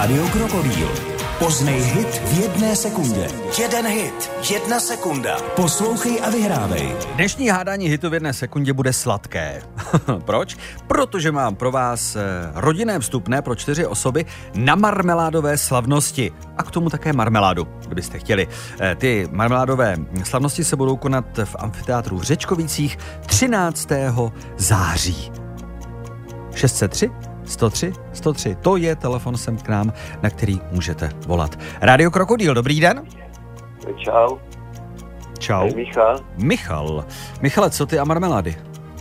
Rádio Krokodýl. Poznej hit v 1 sekundě. 1 hit, 1 sekunda. Poslouchej a vyhrávej. Dnešní hádání hitu v 1 sekundě bude sladké. Proč? Protože mám pro vás rodinné vstupné pro 4 osoby na marmeládové slavnosti. A k tomu také marmeládu, kdybyste chtěli. Ty marmeládové slavnosti se budou konat v amfiteátru v Řečkovicích 13. září. 603 103 103. To je telefon sem k nám, na který můžete volat. Rádio Krokodýl, dobrý den. Čau. Čau. Michal. Michale, co ty a marmelády?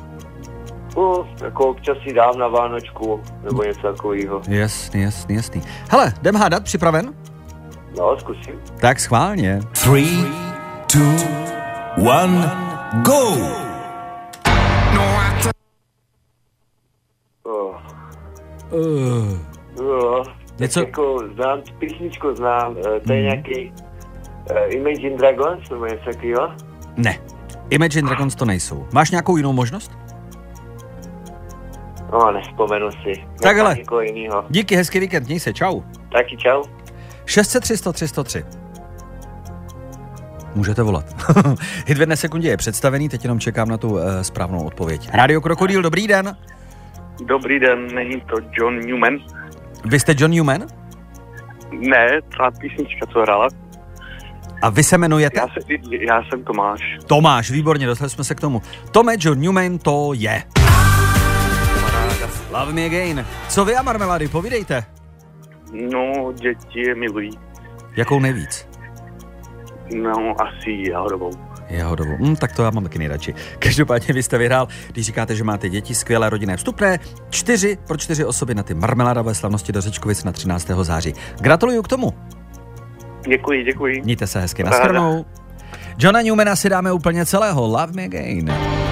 Jako občas si dám na Vánočku, nebo něco takového. Jasný. Hele, jdem hádat, připraven? No, zkusím. Tak schválně. 3, 2, 1, go! Něco? Jako znám, písničku znám, to je nějaký Imagine Dragons, nebo něco takového? Ne, Imagine Dragons to nejsou. Máš nějakou jinou možnost? No, nevzpomenu si. Takhle. Někoho jinýho. Díky, hezký víkend, měj se, čau. Taky čau. 603 103 103. Můžete volat. Hit v 1 sekundě je představený, teď jenom čekám na tu správnou odpověď. Rádio Krokodýl, dobrý den. Dobrý den, není to John Newman? Vy jste John Newman? Ne, ta písnička, co hrála. A vy se jmenujete? Já jsem Tomáš. Tomáš, výborně, dostali jsme se k tomu. Tome, John Newman to je. Love Me Again. Co vy a marmelády, povídejte. No, děti je milují. Jakou nejvíc? No, asi jahodovou. Jahodovou. Tak to já mám taky nejradši. Každopádně vy jste vyhrál, když říkáte, že máte děti, skvělé rodinné vstupné, 4 pro 4 osoby na ty marmeládové slavnosti do Řečkovic na 13. září. Gratuluju k tomu. Děkuji. Mějte se hezky, nashledanou. Johna Newmana si dáme úplně celého. Love Me Again.